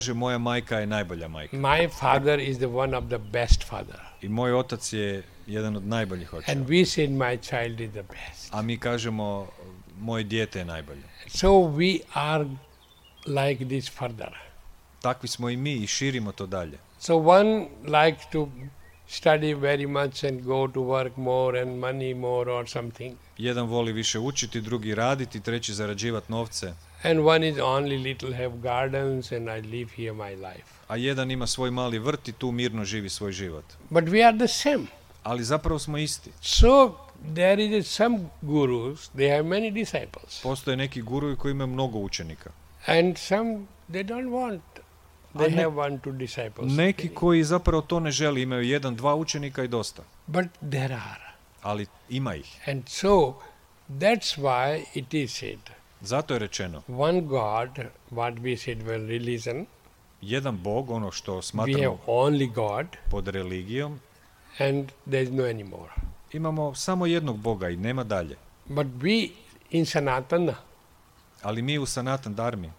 kaže moja majka je najbolja majka. My father is the one of the best father. I moj otac je jedan od najboljih očeva. And we said my child is the best. A mi kažemo moje dijete je najbolje. So we are like this further. Takvi smo i mi i širimo to dalje. So one likes to study very much and go to work more and money more or something. Jedan voli više učiti, drugi raditi, treći zarađivati novce. And one is only little have gardens and I live here my life. A jedan ima svoj mali vrt i tu mirno živi svoj život. But we are the same. Ali zapravo smo isti. So there is some gurus, they have many disciples. Postoje neki guruji koji imaju mnogo učenika. And some they don't want. They have 1-2 disciples. Neki koji zapravo to ne želi, imaju 1-2 učenika i dosta. But there are. Ali ima ih. And so that's why it is said. Zato je rečeno. One God, what we said well religion. Jedan Bog, ono što We smatramo have only God pod religijom. and there is no anymore. Imamo samo jednog Boga i nema dalje. But we in Sanatana, Ali mi u Sanatan Dharmi,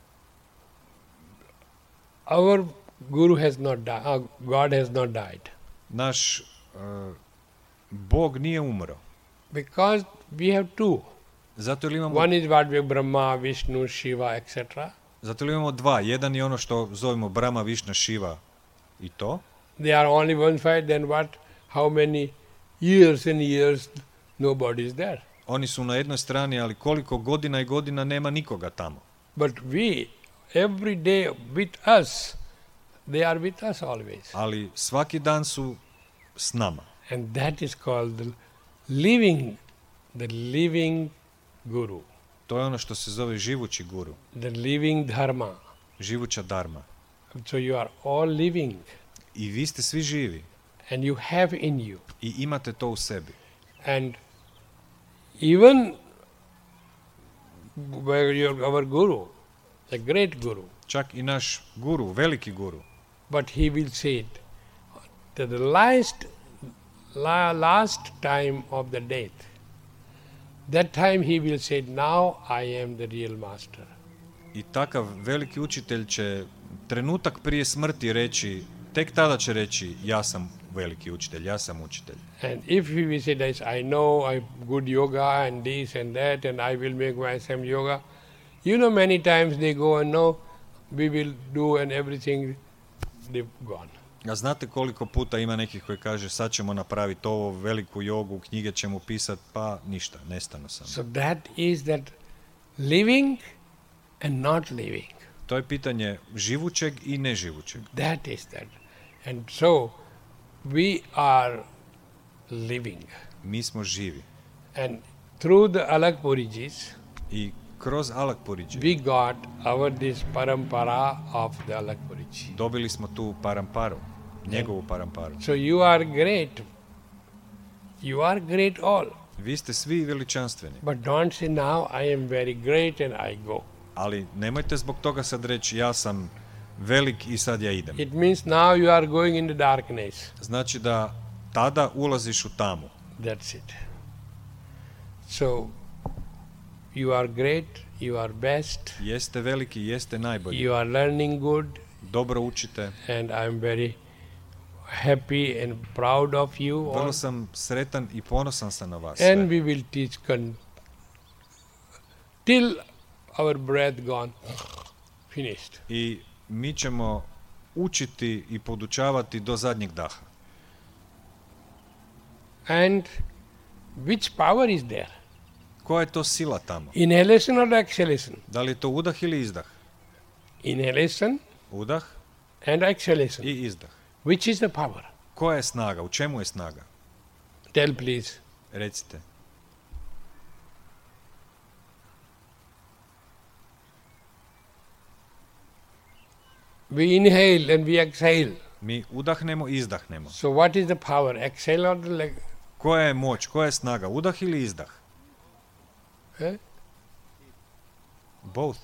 our Guru has not died, God has not died. naš Bog nije umro. Because we have two. Zato jer imamo, One is what we have Brahma, Vishnu, Shiva, etc. zato jer imamo dva. Jedan je ono što zovemo Brahma, Višna, Šiva i to. They are only one side, then what? How many years and years nobody is there. Oni su na jednoj strani, ali koliko godina i godina nema nikoga tamo. But we, every day with us, they are with us always. Ali svaki dan su s nama. And that is called the living Guru, To je ono što se zove živući guru, the living Dharma. živuća dharma. So you are all living I vi ste svi živi and you have in you. i imate to u sebi. And even our Guru, the great Guru, Čak i naš guru, veliki guru, but he will say it, that the last time of the death, that time he will say, now I am the real master. i takav veliki učitelj će trenutak prije smrti reći, tek tada će reći ja sam veliki učitelj, ja sam učitelj. And if he will say this, I know I'm good yoga and this and that and I will make myself yoga, you know many times they go and no, we will do and everything, they've gone. A znate koliko puta ima nekih koji kaže sad ćemo napraviti ovo, veliku jogu, knjige ćemo pisati, pa ništa, nestanu sam. So that is that living and not living. To je pitanje živućeg i neživućeg. That is that. And so we are living. Mi smo živi. And through the Alakpurijis, I kroz Alakpuriđe we got our this parampara of the Alakpuriji. dobili smo tu paramparu, njegovu paramparu. So you are great. You are great all. Vi ste svi veličanstveni, But don't say now I am very great and I go. ali nemojte zbog toga sad reći ja sam velik i sad ja idem. It means now you are going in the darkness. Znači da tada ulaziš u tamu. That's it. So you are great, you are best, Jeste veliki, jeste najbolji. you are learning good, Dobro učite. and I am very happy and proud of you all. Vrlo sam sretan i ponosan sam na vas. And sve. we will teach till our breath gone, finished. I mi ćemo učiti i podučavati do zadnjeg daha. And which power is there? Koja je to sila tamo? Inhalation or exhalation? Da li je to udah ili izdah? Inhalation Udah and exhalation. i izdah. Which is the power? Koja je snaga? U čemu je snaga? Tell please. Recite. We inhale and we exhale. Mi udahnemo i izdahnemo. So what is the power? Exhale or the leg? Koja je moć? Koja je snaga? Udah ili izdah? Eh? Both.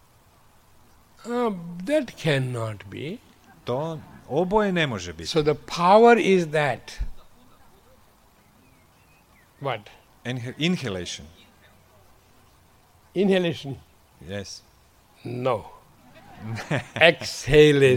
That cannot be. To oboje ne može biti. So the power is that. What? Inhalation. Inhalation? Yes. No. Exhalation.